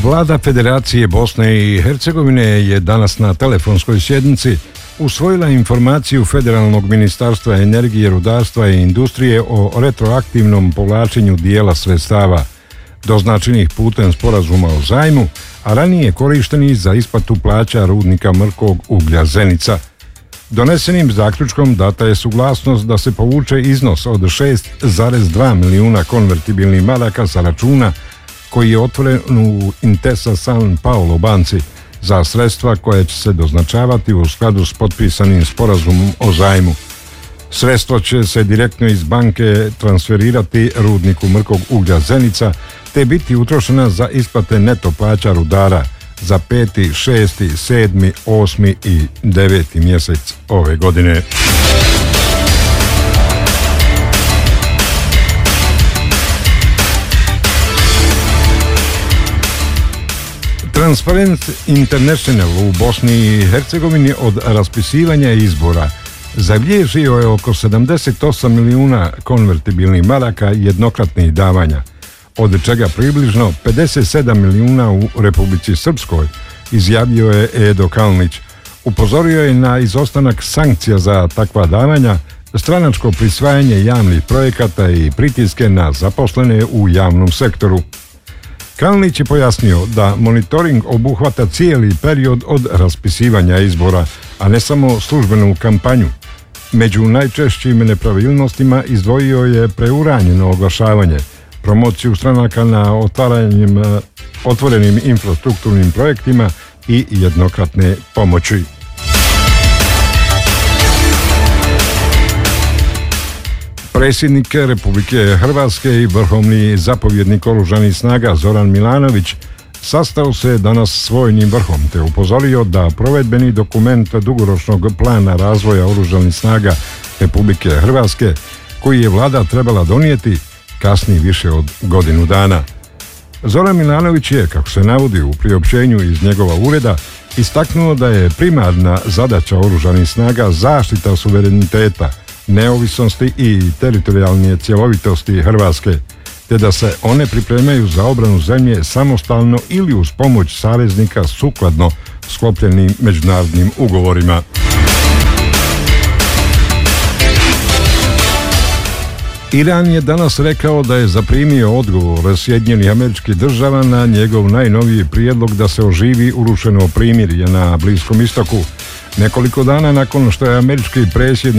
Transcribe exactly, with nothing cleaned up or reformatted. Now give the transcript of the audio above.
Vlada Federacije Bosne i Hercegovine je danas na telefonskoj sjednici usvojila informaciju Federalnog ministarstva energije, rudarstva i industrije o retroaktivnom povlačenju dijela sredstava doznačenih putem sporazuma o zajmu, a ranije korišteni za isplatu plaća rudnika Mrkog uglja Zenica. Donesenim zaključkom data je suglasnost da se povuče iznos od šest zarez dva milijuna konvertibilnih maraka sa računa koji je otvoren u Intesa San Paolo banci za sredstva koje će se doznačavati u skladu s potpisanim sporazumom o zajmu. Sredstvo će se direktno iz banke transferirati rudniku Mrkog uglja Zenica te biti utrošena za isplate neto plaća rudara za peti, šesti, sedmi, osmi i deveti mjesec ove godine. Transparent International u Bosni i Hercegovini od raspisivanja izbora zabilježio je oko sedamdeset osam milijuna konvertibilnih maraka jednokratnih davanja, od čega približno pedeset sedam milijuna u Republici Srpskoj, izjavio je Edo Kalnić. Upozorio je na izostanak sankcija za takva davanja, stranačko prisvajanje javnih projekata i pritiske na zaposlene u javnom sektoru. Kalnić je pojasnio da monitoring obuhvata cijeli period od raspisivanja izbora, a ne samo službenu kampanju. Među najčešćim nepravilnostima izdvojio je preuranjeno oglašavanje, promociju stranaka na otvaranjem, otvorenim infrastrukturnim projektima i jednokratne pomoći. Predsjednik Republike Hrvatske i vrhovni zapovjednik oružanih snaga Zoran Milanović sastao se danas s vojnim vrhom te upozorio da provedbeni dokument dugoročnog plana razvoja oružanih snaga Republike Hrvatske, koji je vlada trebala donijeti, kasni više od godinu dana. Zoran Milanović je, kako se navodi u priopćenju iz njegova ureda, istaknuo da je primarna zadaća oružanih snaga zaštita suvereniteta, neovisnosti i teritorijalne cjelovitosti Hrvatske, te da se one pripremaju za obranu zemlje samostalno ili uz pomoć saveznika sukladno sklopljenim međunarodnim ugovorima. Iran je danas rekao da je zaprimio odgovor Sjedinjenih Američkih Država na njegov najnoviji prijedlog da se oživi urušeno primirje na Bliskom istoku, nekoliko dana nakon što je američki predsjednik